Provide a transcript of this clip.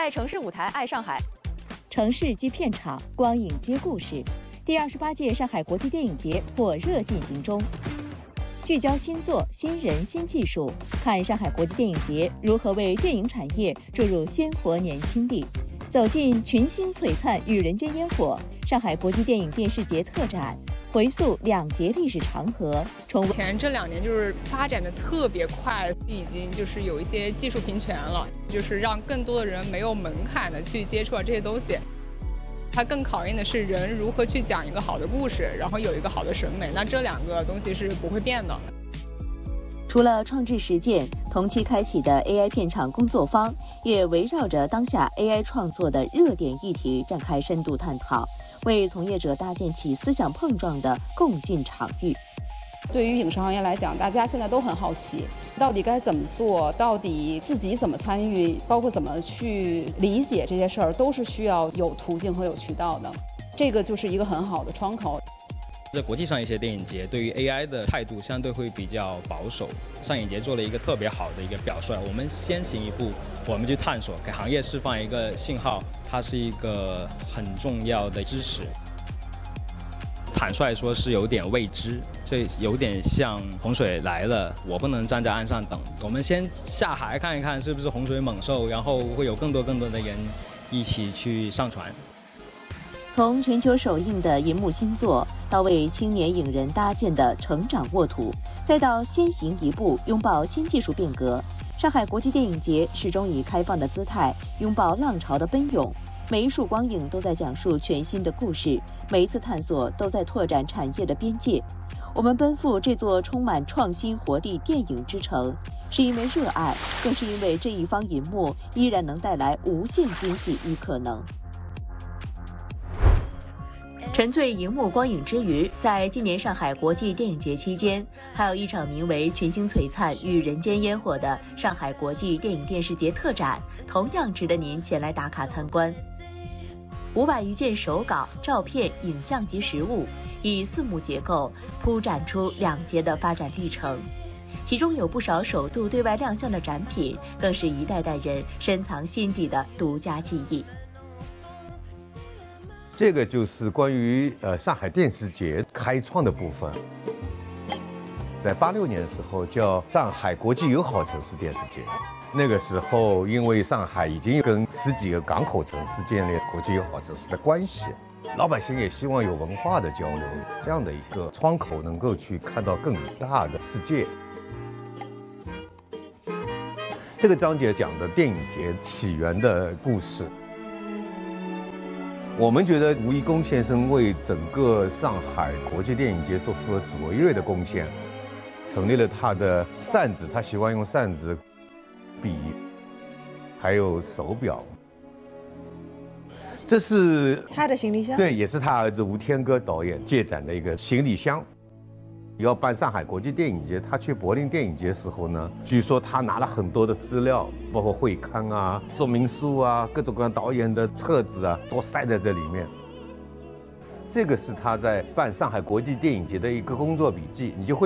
爱城市舞台，爱上海。 城市即片场，光影接故事。第28届上海国际电影节火热进行中。聚焦新作、新人、新技术，看上海国际电影节如何为电影产业注入鲜活年轻力。走进群星璀璨与人间烟火，上海国际电影电视节特展，回溯2节历史长河， 前这2年就是发展的特别快，已经就是有一些技术平权了，就是让更多的人没有门槛的去接触到这些东西。它更考验的是人如何去讲一个好的故事，然后有一个好的审美，那这2个东西是不会变的。 除了创制实践，同期开启的 AI 片场工作坊也围绕着当下 AI 创作的热点议题展开深度探讨，为从业者搭建起思想碰撞的共进场域。 对于影视行业来讲，大家现在都很好奇，到底该怎么做，到底自己怎么参与，包括怎么去理解这些事儿，都是需要有途径和有渠道的。这个就是一个很好的窗口。 在国际上一些电影节对于 AI 的态度相对会比较保守，上影节做了一个特别好的一个表率，我们先行一步，我们去探索，给行业释放一个信号，它是一个很重要的知识。坦率说是有点未知，这有点像洪水来了，我不能站在岸上等，我们先下海看一看是不是洪水猛兽，然后会有更多的人一起去上船。 从全球首映的银幕新作，到为青年影人搭建的成长沃土，再到先行一步拥抱新技术变革，上海国际电影节始终以开放的姿态拥抱浪潮的奔涌。每一束光影都在讲述全新的故事，每一次探索都在拓展产业的边界。我们奔赴这座充满创新活力电影之城，是因为热爱，更是因为这一方银幕依然能带来无限惊喜与可能。沉醉荧幕光影之余，在今年上海国际电影节期间，还有一场名为“群星璀璨与人间烟火”的上海国际电影电视节特展，同样值得您前来打卡参观。500余件手稿、照片、影像及实物，以4幕结构铺展出2节的发展历程，其中有不少首度对外亮相的展品，更是一代代人深藏心底的独家记忆。 这个就是关于上海电视节开创的部分，在86年的时候叫上海国际友好城市电视节。那个时候，因为上海已经跟10几个港口城市建立国际友好城市的关系，老百姓也希望有文化的交流，这样的一个窗口能够去看到更大的世界。这个章节讲的电影节起源的故事。我们觉得吴贻弓先生为整个上海国际电影节做出了卓越的贡献，成立了他的扇子，他喜欢用扇子、笔，还有手表。这是他的行李箱， 对，也是他儿子吴天歌导演借展的一个行李箱。要办上海国际电影节，他去柏林电影节时候呢，据说他拿了很多的资料，包括会刊啊、说明书啊、各种各样导演的册子啊，都塞在这里面。这个是他在办上海国际电影节的一个工作笔记，你就会